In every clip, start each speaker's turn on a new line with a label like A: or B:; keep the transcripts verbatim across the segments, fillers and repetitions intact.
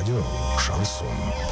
A: Радио «Шансон».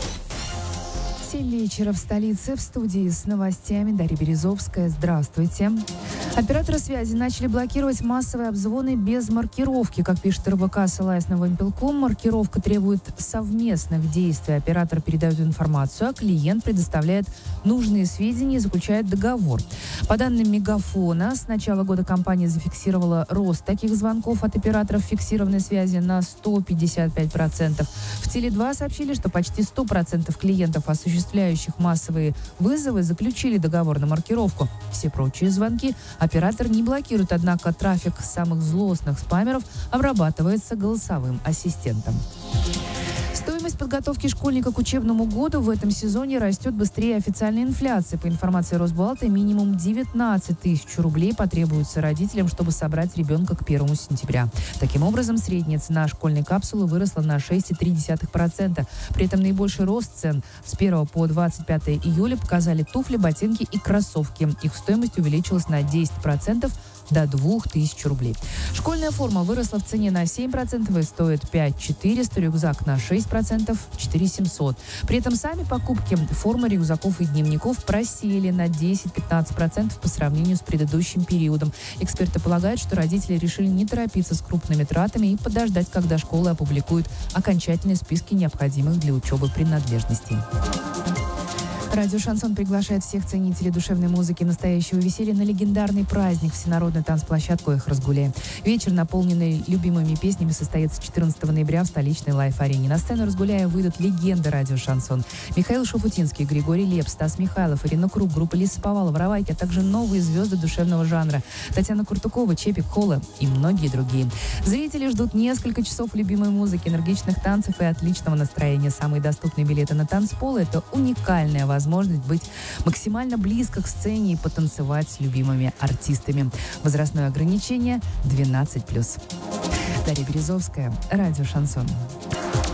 B: семь вечера в столице. В студии с новостями Дарья Березовская. Здравствуйте. Операторы связи начали блокировать массовые обзвоны без маркировки. Как пишет эр бэ ка, ссылаясь на Вимпелком, маркировка требует совместных действий. Оператор передает информацию, а клиент предоставляет нужные сведения и заключает договор. По данным Мегафона, с начала года компания зафиксировала рост таких звонков от операторов фиксированной связи на сто пятьдесят пять процентов. В Теле два сообщили, что почти сто процентов клиентов, осуществляющих массовые вызовы, заключили договор на маркировку. Все прочие звонки оператор не блокирует, однако трафик самых злостных спамеров обрабатывается голосовым ассистентом. Стоимость подготовки школьника к учебному году в этом сезоне растет быстрее официальной инфляции. По информации Росбалта, минимум девятнадцать тысяч рублей потребуется родителям, чтобы собрать ребенка к первому сентября. Таким образом, средняя цена школьной капсулы выросла на шесть целых три десятых процента. При этом наибольший рост цен с первого по двадцать пятое июля показали туфли, ботинки и кроссовки. Их стоимость увеличилась на десять процентов до двух тысяч рублей. Школьная форма выросла в цене на семь процентов и стоит пять тысяч четыреста, рюкзак на шесть процентов – четыре тысячи семьсот. При этом сами покупки формы, рюкзаков и дневников просели на десять-пятнадцать процентов по сравнению с предыдущим периодом. Эксперты полагают, что родители решили не торопиться с крупными тратами и подождать, когда школы опубликуют окончательные списки необходимых для учебы принадлежностей. Радио «Шансон» приглашает всех ценителей душевной музыки и настоящего веселья на легендарный праздник всенародную танцплощадку «Эх, Разгуляй». Вечер, наполненный любимыми песнями, состоится четырнадцатого ноября в столичной лайф-арене. На сцену «Разгуляя» выйдут легенды радио «Шансон». Михаил Шуфутинский, Григорий Лепс, Стас Михайлов, Ирина Круг, группа Лесоповала, Воровайки, а также новые звезды душевного жанра Татьяна Куртукова, Чепик, Кола и многие другие. Зрители ждут несколько часов любимой музыки, энергичных танцев и отличного настроения. Самые доступные билеты на танцполы – это уникальная возможность возможность быть максимально близко к сцене и потанцевать с любимыми артистами. Возрастное ограничение двенадцать плюс. Дарья Березовская, радио «Шансон».